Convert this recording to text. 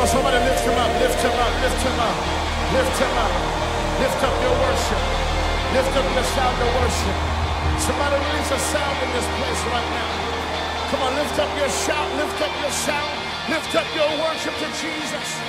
somebody lift him up, lift him up, lift him up, lift him up. Lift up your worship. Lift up your sound of worship. Somebody release a sound in this place right now. Come on, lift up your shout, lift up your sound, lift up your worship to Jesus.